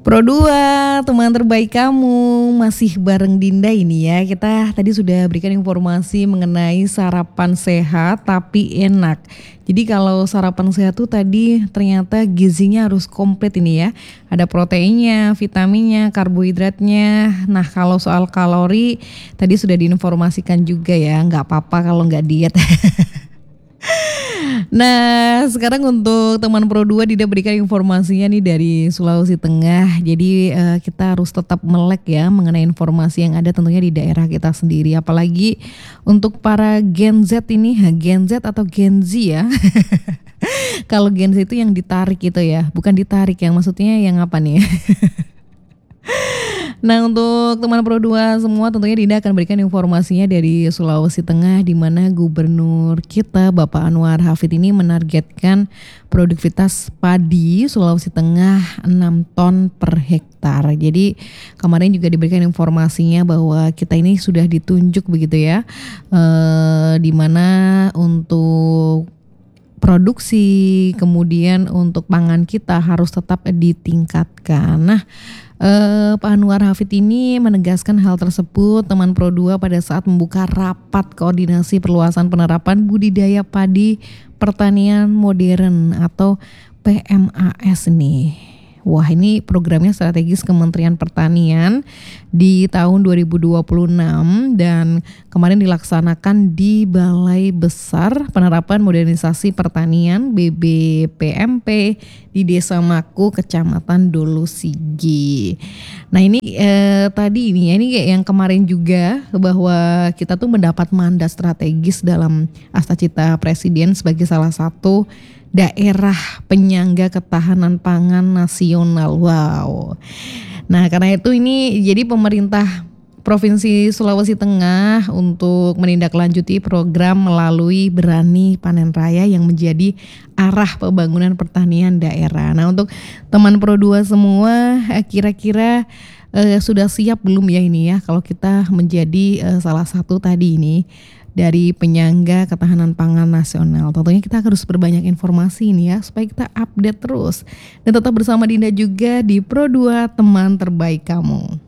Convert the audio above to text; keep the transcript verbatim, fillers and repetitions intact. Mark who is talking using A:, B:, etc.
A: Pro dua, teman terbaik kamu, masih bareng Dinda ini ya. Kita tadi sudah berikan informasi mengenai sarapan sehat tapi enak. Jadi kalau sarapan sehat tuh tadi ternyata gizinya harus komplit ini ya. Ada proteinnya, vitaminnya, karbohidratnya. Nah kalau soal kalori tadi sudah diinformasikan juga ya, nggak apa-apa kalau nggak diet. Nah, sekarang untuk teman Pro dua Dinda berikan informasinya nih dari Sulawesi Tengah. Jadi uh, kita harus tetap melek ya mengenai informasi yang ada tentunya di daerah kita sendiri. Apalagi untuk para Gen Z ini, Gen Z atau Gen Z ya. Kalau Gen Z itu yang ditarik gitu ya, bukan ditarik yang maksudnya yang apa nih? Nah untuk teman Pro dua semua tentunya Dinda akan berikan informasinya dari Sulawesi Tengah, di mana Gubernur kita Bapak Anwar Hafid ini menargetkan produktivitas padi Sulawesi Tengah enam ton per hektar. Jadi kemarin juga diberikan informasinya bahwa kita ini sudah ditunjuk begitu ya, eh, di mana untuk produksi kemudian untuk pangan kita harus tetap ditingkatkan. Nah Uh, Pak Anwar Hafid ini menegaskan hal tersebut teman Pro dua pada saat membuka rapat koordinasi perluasan penerapan budidaya padi pertanian modern atau P M A S nih. Wah ini programnya strategis Kementerian Pertanian di tahun dua ribu dua puluh enam dan kemarin dilaksanakan di Balai Besar Penerapan Modernisasi Pertanian B B P M P di Desa Maku, Kecamatan Dolosigi. Nah ini eh, tadi ini ya, ini kayak yang kemarin juga bahwa kita tuh mendapat mandat strategis dalam Astacita Presiden sebagai salah satu daerah penyangga ketahanan pangan nasional. Wow. Nah karena itu ini jadi pemerintah Provinsi Sulawesi Tengah untuk menindaklanjuti program melalui Berani Panen Raya yang menjadi arah pembangunan pertanian daerah. Nah untuk teman Pro dua semua kira-kira eh, sudah siap belum ya ini ya kalau kita menjadi eh, salah satu tadi ini dari penyangga ketahanan pangan nasional. Tentunya kita harus berbanyak informasi ini ya supaya kita update terus dan tetap bersama Dinda juga di Pro dua teman terbaik kamu.